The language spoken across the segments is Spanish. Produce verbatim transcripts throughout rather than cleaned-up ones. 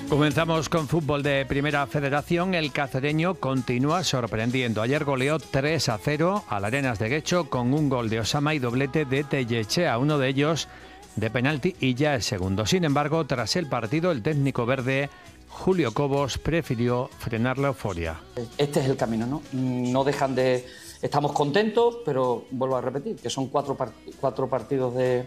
Comenzamos con fútbol de Primera Federación. El cacereño continúa sorprendiendo. Ayer goleó tres a cero al Arenas de Guecho con un gol de Osama y doblete de Tellechea, uno de ellos de penalti y ya el segundo. Sin embargo, tras el partido, el técnico verde Julio Cobos prefirió frenar la euforia. Este es el camino, ¿no? No dejan de... Estamos contentos, pero vuelvo a repetir, que son cuatro, part... cuatro partidos de,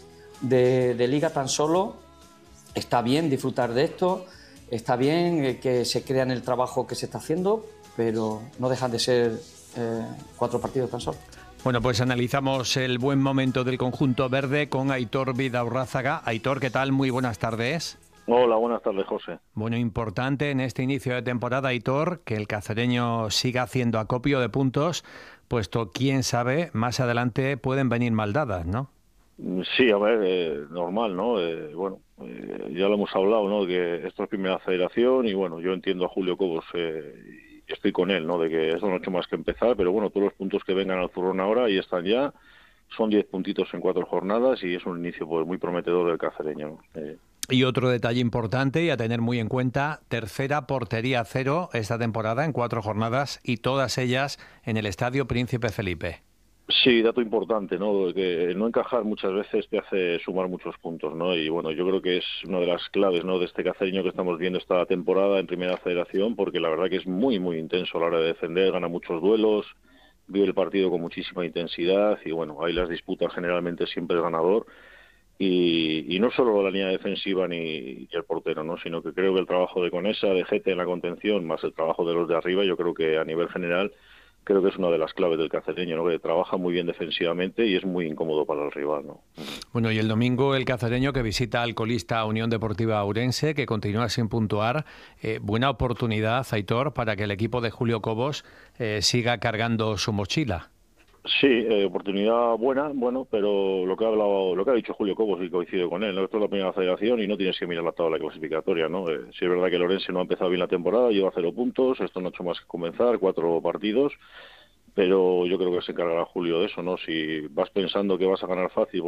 de, de liga tan solo. Está bien disfrutar de esto, está bien que se crean el trabajo que se está haciendo, pero no dejan de ser eh, cuatro partidos tan solo. Bueno, pues analizamos el buen momento del conjunto verde con Aitor Vidaurrázaga. Aitor, ¿qué tal? Muy buenas tardes. Hola, buenas tardes, José. Bueno, importante en este inicio de temporada, Aitor, que el cacereño siga haciendo acopio de puntos, puesto, quién sabe, más adelante pueden venir mal dadas, ¿no? Sí, a ver, eh, normal, ¿no? Eh, bueno, eh, ya lo hemos hablado, ¿no? Que esto es Primera Federación y, bueno, yo entiendo a Julio Cobos, eh, y estoy con él, ¿no? De que esto no ha hecho más que empezar, pero, bueno, todos los puntos que vengan al zurrón ahora y están ya, son diez puntitos en cuatro jornadas y es un inicio pues muy prometedor del cacereño, ¿no? Eh, Y otro detalle importante y a tener muy en cuenta, tercera portería cero esta temporada en cuatro jornadas y todas ellas en el Estadio Príncipe Felipe. Sí, dato importante, ¿no? Que el no encajar muchas veces te hace sumar muchos puntos, ¿no? Y bueno, yo creo que es una de las claves, ¿no? De este cacereño que estamos viendo esta temporada en Primera Federación, porque la verdad que es muy, muy intenso a la hora de defender, gana muchos duelos, vive el partido con muchísima intensidad y bueno, ahí las disputas generalmente siempre es ganador. Y, y no solo la línea defensiva ni, ni el portero, ¿no? Sino que creo que el trabajo de Conesa, de Gete en la contención, más el trabajo de los de arriba, yo creo que a nivel general creo que es una de las claves del cacereño, ¿no? Que trabaja muy bien defensivamente y es muy incómodo para el rival, ¿no? Bueno, y el domingo el cacereño que visita al colista Unión Deportiva Ourense, que continúa sin puntuar. Eh, buena oportunidad, Aitor, para que el equipo de Julio Cobos eh, siga cargando su mochila. Sí, eh, oportunidad buena, bueno, pero lo que ha hablado, lo que ha dicho Julio Cobos y coincido con él, ¿no? Esto es la Primera Federación y no tienes que mirar la tabla clasificatoria, ¿no? Eh, sí es verdad que el Ourense no ha empezado bien la temporada, lleva cero puntos, esto no ha hecho más que comenzar, cuatro partidos, pero yo creo que se encargará Julio de eso, ¿no? Si vas pensando que vas a ganar fácil,